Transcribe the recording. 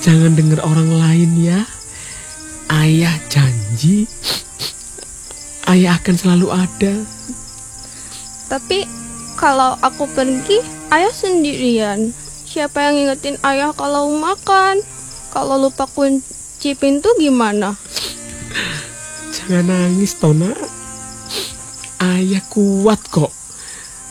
Jangan dengar orang lain ya. Ayah janji, ayah akan selalu ada. Tapi kalau aku pergi, ayah sendirian. Siapa yang ngingetin ayah kalau makan? Kalau lupa kunci pintu gimana? Jangan nangis, Tona. Ayah kuat kok.